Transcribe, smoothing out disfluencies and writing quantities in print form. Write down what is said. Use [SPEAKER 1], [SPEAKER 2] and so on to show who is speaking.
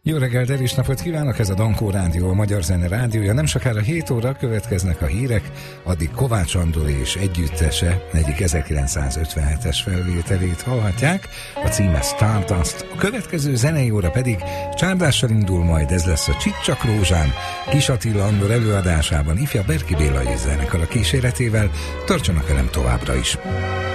[SPEAKER 1] Jó reggelt, erős napot kívánok, ez a Dankó Rádió, a Magyar Zene Rádiója. Nem sokára 7 óra következnek a hírek, addig Kovács Andor és együttese egyik 1957-es felvételét hallhatják, a címe Stardust. A következő zenei óra pedig csárdással indul majd, ez lesz a Csicsak Rózsán, Kis Attila Andor előadásában ifjabb Berki Béla és zenekar a kíséretével. Tartsanak velem továbbra is!